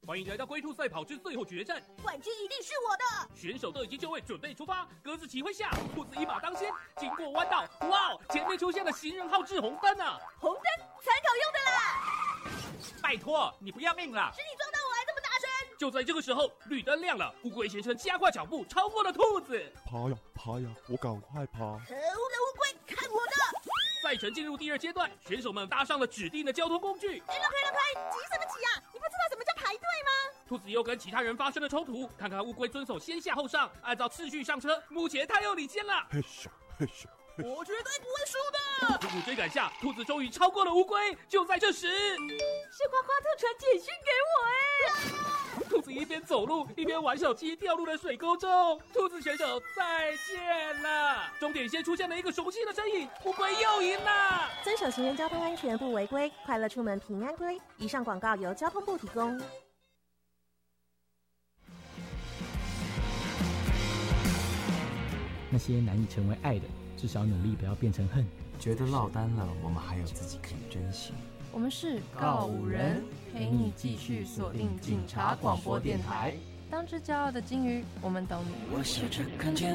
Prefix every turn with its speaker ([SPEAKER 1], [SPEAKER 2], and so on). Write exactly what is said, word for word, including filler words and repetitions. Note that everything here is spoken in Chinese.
[SPEAKER 1] 欢迎来到龟兔赛跑之最后决战，
[SPEAKER 2] 冠军一定是我的！
[SPEAKER 1] 选手都已经就位，准备出发。鸽子起飞下，兔子一马当先，经过弯道，哇，前面出现了行人号志红灯啊！
[SPEAKER 2] 红灯参考用的啦！
[SPEAKER 1] 拜托，你不要命了？
[SPEAKER 2] 是你撞到我还这么大声！
[SPEAKER 1] 就在这个时候，绿灯亮了，乌龟先生加快脚步，超过了兔子。
[SPEAKER 3] 爬呀爬呀，我赶快爬！
[SPEAKER 2] 可恶的乌龟，看我的！
[SPEAKER 1] 赛程进入第二阶段，选手们搭上了指定的交通工具。
[SPEAKER 2] 哎，让开让开，急什么急啊？你不知道什么叫排队吗？
[SPEAKER 1] 兔子又跟其他人发生了冲突，看看乌龟遵守先下后上，按照次序上车，目前他又领先了。
[SPEAKER 3] 嘿咻嘿咻。
[SPEAKER 2] 我绝对不会输的！
[SPEAKER 1] 苦苦追赶下，兔子终于超过了乌龟。就在这时，
[SPEAKER 2] 是花花特传简讯给我哎！
[SPEAKER 1] 兔子一边走路一边玩手机，掉入了水沟中。兔子选手再见了！终点线出现了一个熟悉的身影，乌龟又赢了。
[SPEAKER 4] 遵守行人交通安全不违规，快乐出门平安归。以上广告由交通部提供。
[SPEAKER 5] 那些难以成为爱的，至少努力不要变成恨。
[SPEAKER 6] 觉得落单了，我们还有自己可以珍惜。
[SPEAKER 7] 我们是告五人，陪你继续锁定警察广播电台。当只骄傲的金鱼，我们懂你。
[SPEAKER 8] 我试着看见